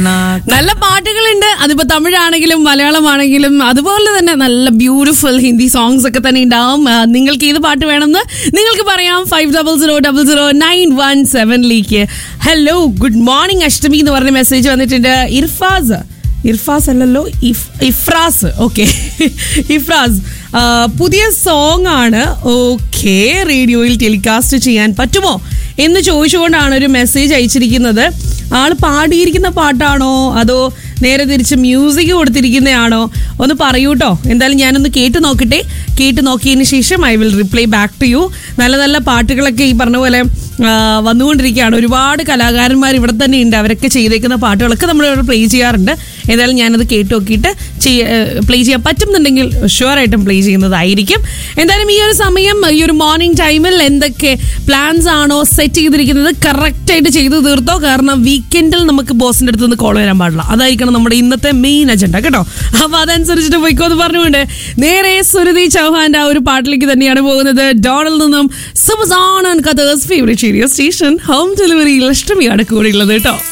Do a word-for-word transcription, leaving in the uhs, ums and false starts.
നല്ല പാട്ടുകളുണ്ട്. അതിപ്പോ തമിഴാണെങ്കിലും മലയാളമാണെങ്കിലും അതുപോലെ തന്നെ നല്ല ബ്യൂട്ടിഫുൾ ഹിന്ദി സോങ്സ് ഒക്കെ തന്നെ ഉണ്ടാവും. നിങ്ങൾക്ക് ഏത് പാട്ട് വേണമെന്ന് നിങ്ങൾക്ക് പറയാം. Five double zero double zero nine one സെവനിലേക്ക്. Hello, good morning അഷ്ടമി എന്ന് പറഞ്ഞ മെസ്സേജ് വന്നിട്ടുണ്ട്. ഇർഫാസ് ഇർഫാസ് അല്ലല്ലോ, ഇഫ് ഇഫ്രാസ് ഓക്കെ ഇഫ്രാസ് പുതിയ സോങ് ആണ്. ഓക്കെ, റേഡിയോയിൽ ടെലികാസ്റ്റ് ചെയ്യാൻ പറ്റുമോ എന്ന് ചോദിച്ചുകൊണ്ടാണ് ഒരു മെസ്സേജ് അയച്ചിരിക്കുന്നത്. ആൾ പാടിയിരിക്കുന്ന പാട്ടാണോ അതോ നേരെ തിരിച്ച് മ്യൂസിക് കൊടുത്തിരിക്കുന്നതാണോ ഒന്ന് പറയൂട്ടോ. എന്തായാലും ഞാനൊന്ന് കേട്ട് നോക്കട്ടെ. കേട്ട് നോക്കിയതിന് ശേഷം I will reply back to you. നല്ല നല്ല പാട്ടുകളൊക്കെ ഈ പറഞ്ഞ പോലെ വന്നുകൊണ്ടിരിക്കുകയാണ്. ഒരുപാട് കലാകാരന്മാർ ഇവിടെ തന്നെ ഉണ്ട്. അവരൊക്കെ ചെയ്തേക്കുന്ന പാട്ടുകളൊക്കെ നമ്മളിവിടെ പ്ലേ ചെയ്യാറുണ്ട്. ഏതായാലും ഞാനത് കേട്ട് നോക്കിയിട്ട് പ്ലേ ചെയ്യാൻ പറ്റുന്നുണ്ടെങ്കിൽ ഷുവറായിട്ടും പ്ലേ ചെയ്യുന്നതായിരിക്കും. എന്തായാലും ഈ ഒരു സമയം, ഈ ഒരു മോർണിംഗ് ടൈമിൽ എന്തൊക്കെ പ്ലാൻസ് ആണോ സെറ്റ് ചെയ്തിരിക്കുന്നത് കറക്റ്റായിട്ട് ചെയ്ത് തീർത്തോ. കാരണം വീക്കെൻഡിൽ നമുക്ക് ബോസിന്റെ അടുത്ത് നിന്ന് കോൾ വരാൻ പാടില്ല. അതായിരിക്കണം നമ്മുടെ ഇന്നത്തെ മെയിൻ അജണ്ട കേട്ടോ. അപ്പൊ അതനുസരിച്ചിട്ട് പോയിക്കോ എന്ന് പറഞ്ഞുകൊണ്ട് നേരെ സുരതി ചൗഹാന്റെ ആ ഒരു പാട്ടിലേക്ക് തന്നെയാണ് പോകുന്നത്. ഡോണിൽ നിന്നും ഫേവറേറ്റ് സ്റ്റേഷൻ ഹോം ഡെലിവറി അഷ്ടമിയാണ് കൂടെയുള്ളത് കേട്ടോ.